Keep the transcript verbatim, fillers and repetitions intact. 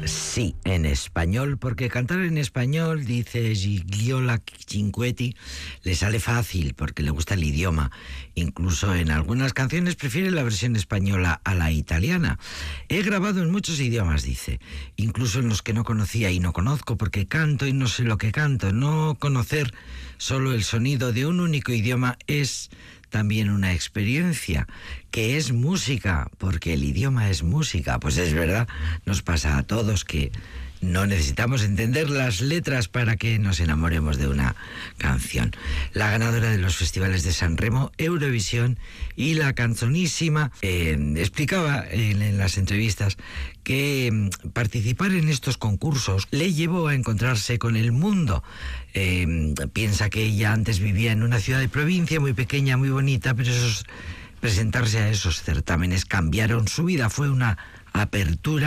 Sí, en español, porque cantar en español, dice Gigliola Cinquetti, le sale fácil porque le gusta el idioma. Incluso en algunas canciones prefiere la versión española a la italiana. He grabado en muchos idiomas, dice, incluso en los que no conocía y no conozco porque canto y no sé lo que canto. No conocer solo el sonido de un único idioma es también una experiencia, que es música, porque el idioma es música. Pues es verdad, nos pasa a todos que no necesitamos entender las letras para que nos enamoremos de una canción. La ganadora de los festivales de San Remo, Eurovisión y la canzonísima eh, explicaba en, en las entrevistas que eh, participar en estos concursos le llevó a encontrarse con el mundo. Eh, piensa que ella antes vivía en una ciudad de provincia muy pequeña, muy bonita, pero esos, presentarse a esos certámenes cambiaron su vida. Fue una apertura